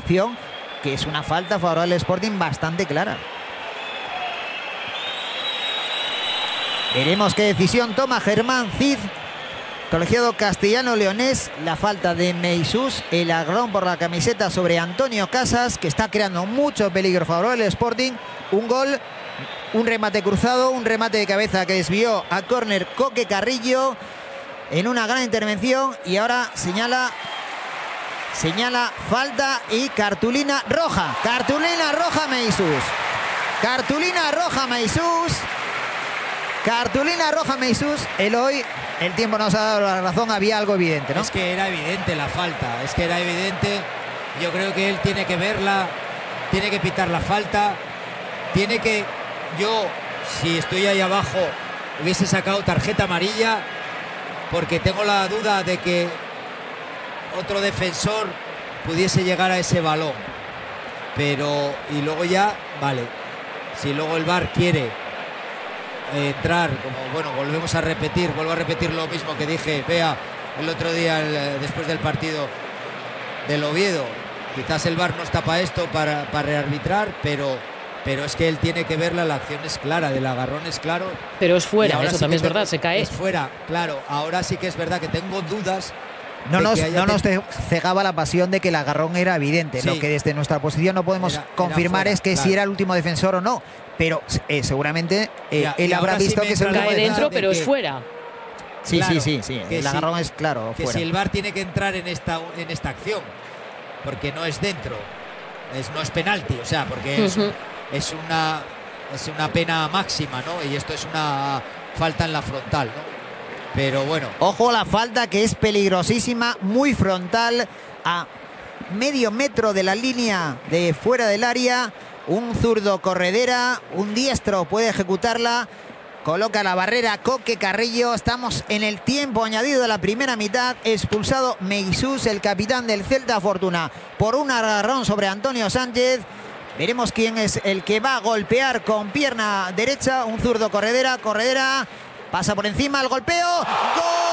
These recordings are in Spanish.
acción, que es una falta favorable al Sporting bastante clara. Veremos qué decisión toma Germán Cid, colegiado castellano-leonés. La falta de Meisús, el agarrón por la camiseta sobre Antonio Casas, que está creando mucho peligro favorable al Sporting. Un gol, un remate cruzado, un remate de cabeza que desvió a córner Coque Carrillo en una gran intervención, y ahora señala falta y cartulina roja. Cartulina roja Meisús. Cartulina roja Meisús. Cartulina roja Meisús. Eloy, el tiempo nos ha dado la razón, había algo evidente, ¿no? Es que era evidente la falta, es que era evidente. Yo creo que él tiene que verla, tiene que pitar la falta, tiene que... Yo, si estoy ahí abajo, hubiese sacado tarjeta amarilla, porque tengo la duda de que otro defensor pudiese llegar a ese balón. Pero, y luego ya, vale, si luego el VAR quiere entrar, como bueno, vuelvo a repetir lo mismo que dije, vea, el otro día después del partido del Oviedo, quizás el VAR no está para esto, para rearbitrar, pero es que él tiene que verla, la acción es clara, del agarrón es claro. Pero es fuera, eso sí también es verdad, se cae. Es fuera, claro, ahora sí que es verdad que tengo dudas. No nos cegaba la pasión de que el agarrón era evidente. Sí. Lo que desde nuestra posición no podemos confirmar fuera, es que si era el último defensor o no. Pero seguramente él habrá visto que se cae dentro, pero es fuera. Sí, claro, sí. El agarrón es claro. Que fuera. si el VAR tiene que entrar en esta acción, porque no es dentro, no es penalti, o sea, porque es una pena máxima, ¿no? Y esto es una falta en la frontal, ¿no? Pero bueno. Ojo la falta, que es peligrosísima, muy frontal, a medio metro de la línea de fuera del área. Un zurdo Corredera, un diestro puede ejecutarla. Coloca la barrera Coque Carrillo. Estamos en el tiempo añadido de la primera mitad. Expulsado Meisús, el capitán del Celta Fortuna, por un agarrón sobre Antonio Sánchez. Veremos quién es el que va a golpear con pierna derecha. Un zurdo Corredera. Corredera pasa por encima, el golpeo. ¡Gol!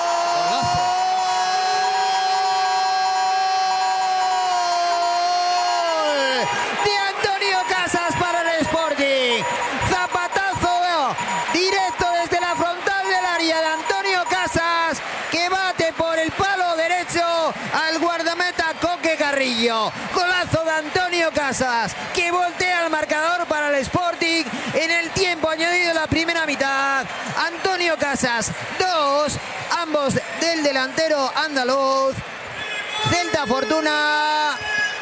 De Antonio Casas para el Sporting. Zapatazo directo desde la frontal del área de Antonio Casas, que bate por el palo derecho al guardameta Coque Carrillo. Golazo de Antonio Casas, que voltea el marcador para el Sporting en el tiempo añadido de la primera mitad. Antonio Casas, 2, ambos del delantero andaluz. Celta Fortuna,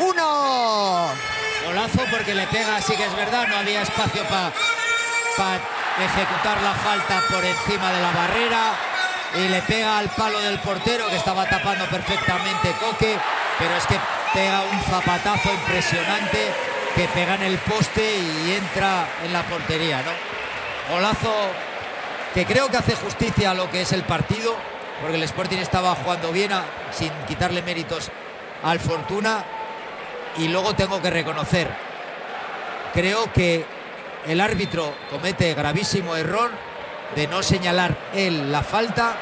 1. Golazo porque le pega, sí que es verdad, no había espacio para ejecutar la falta por encima de la barrera, y le pega al palo del portero, que estaba tapando perfectamente Coque, pero es que pega un zapatazo impresionante que pega en el poste y entra en la portería, ¿no? Golazo que creo que hace justicia a lo que es el partido, porque el Sporting estaba jugando bien, sin quitarle méritos al Fortuna. Y luego tengo que reconocer, creo que el árbitro comete gravísimo error de no señalar él la falta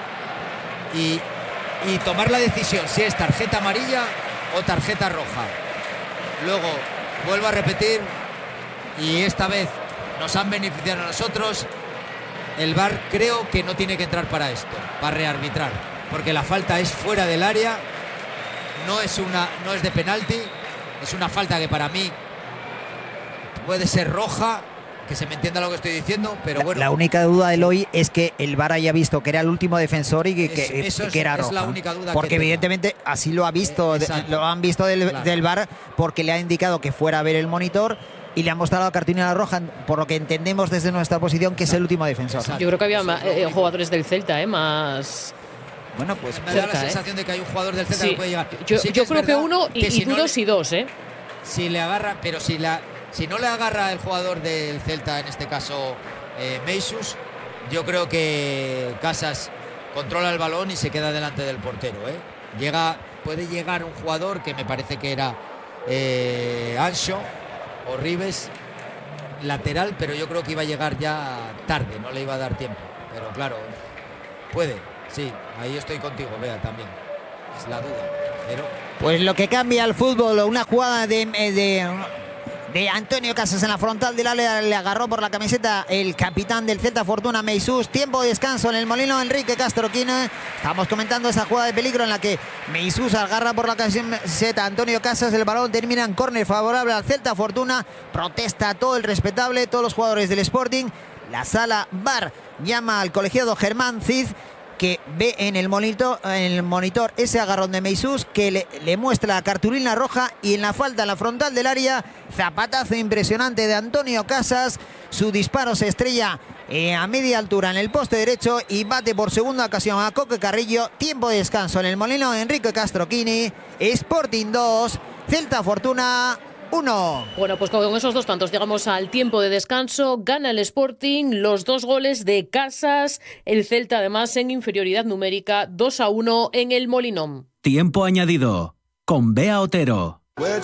y tomar la decisión si es tarjeta amarilla o tarjeta roja. Luego vuelvo a repetir, y esta vez nos han beneficiado a nosotros. El VAR creo que no tiene que entrar para esto, para rearbitrar, porque la falta es fuera del área, no es de penalti. Es una falta que para mí puede ser roja, que se me entienda lo que estoy diciendo, pero bueno. La única duda de Eloy es que el VAR haya visto que era el último defensor y que era roja. Es la única duda, porque evidentemente así lo ha visto, lo han visto del VAR, porque le ha indicado que fuera a ver el monitor y le han mostrado la cartulina roja, por lo que entendemos desde nuestra posición que es el último defensor. Exacto. Yo creo que había jugadores del Celta, más... Bueno, pues me da la sensación de que hay un jugador del Celta que puede llegar. Yo creo que uno y si dos y dos, Si le agarra, pero si no le agarra el jugador del Celta, en este caso Meisús, yo creo que Casas controla el balón y se queda delante del portero. Puede llegar un jugador que me parece que era Anxo o Ribes, lateral, pero yo creo que iba a llegar ya tarde, no le iba a dar tiempo. Pero claro, puede. Sí, ahí estoy contigo, Bea, también. Es la duda. Pues lo que cambia el fútbol, una jugada de Antonio Casas en la frontal del área, le agarró por la camiseta el capitán del Celta Fortuna, Meisús. Tiempo de descanso en el Molino, Enrique Castro Quina. Estamos comentando esa jugada de peligro en la que Meisús agarra por la camiseta a Antonio Casas. El balón termina en córner favorable al Celta Fortuna. Protesta todo el respetable, todos los jugadores del Sporting. La sala VAR llama al colegiado Germán Cid, que ve en el monitor ese agarrón de Meisús, que le muestra la cartulina roja, y en la falta en la frontal del área, zapatazo impresionante de Antonio Casas. Su disparo se estrella a media altura en el poste derecho y bate por segunda ocasión a Coque Carrillo. Tiempo de descanso en el Molino, Enrique Castro Quini. Sporting 2, Celta Fortuna 1. Bueno, pues con esos dos tantos llegamos al tiempo de descanso. Gana el Sporting, los 2 goles de Casas. El Celta, además, en inferioridad numérica, 2-1 en el Molinón. Tiempo añadido con Bea Otero.